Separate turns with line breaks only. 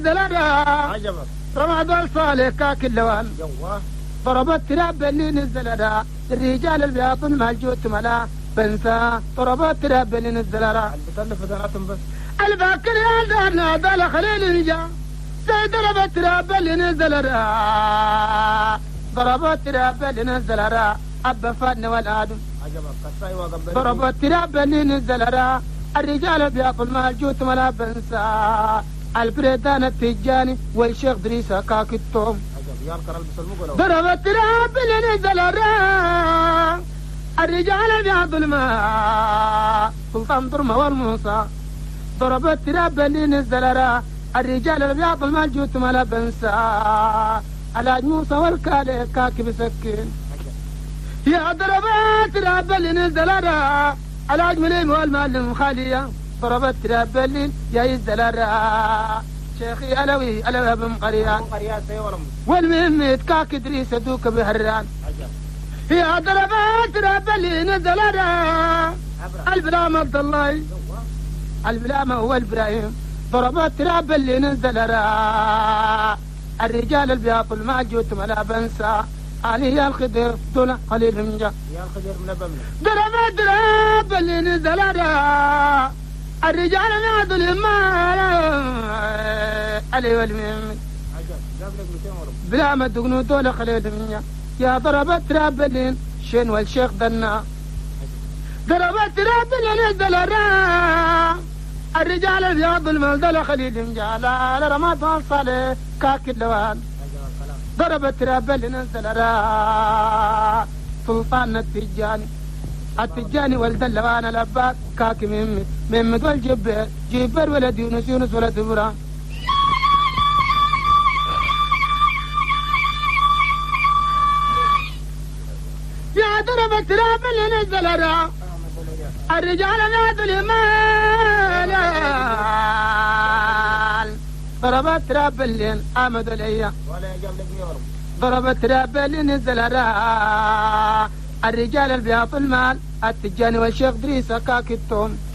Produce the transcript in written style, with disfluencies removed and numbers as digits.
عجبك
رمضان صالح كاك اللوان
جواه
ضربت تراب اللي نزل دا الرجال اللي بيعطن ما الجوت ملا بنسى ضربت تراب اللي نزل دا
بتلف ذناتهم بس
الباكر يا دارنا دال خليل نجا زي ضربت تراب اللي نزل دا ضربت تراب اللي نزل دا أبا فادنا والآدم
عجبك قصاي وقبل
ضربت تراب اللي نزل دا الرجال بيعطن ما الجوت ملا بنسى البريدان التجاني والشيخ دريسة كاك التوم
ياركر البس المقلة
ضربت تراب اللي نزل الراء الرجال بيعض الماء سلطان ضرمة والموسى ضربت تراب اللي نزل الراء الرجال اللي بيعض الماء جوت ملا بنسى على موسى والكالي كاك بسكين يا ضربت تراب اللي نزل الراء على مليم والمعلم خالية ضربت تراب اللي يا يزل الراء شيخي علوي علوي بن قريان والمهم يتكاك ادريس دوك بهران يا ضربات رب اللي نزل البلام عبد الله البلام هو الابراهيم ضربات رب اللي نزل الرجال البياط الماجوت ملا بنسى علي الخضر دون قليل من جا
يا الخضر من بمنا
ضربات رب اللي نزل الرجال نادوا المال علي والمهم بلا ما تقنوا دول خليل منيا يا ضربت راب اللين شين والشيخ دنا ضربت راب اللين نزل الراء الرجال البياض المال خليل منيا لا رمضان صالح كاك اللوان ضربت راب اللين نزل الراء سلطان التجاني ولد اللوان الأباك كاك ممد والجبر جبر ولد يونس ولد إبراهيم يا ضربت راب اللي نزل الراء الرجال نادوا المال ضربت راب اللي آمد الأيام ضربت راب اللي نزل الراء الرجال البياض المال التجاني والشيخ دريس كاك التوم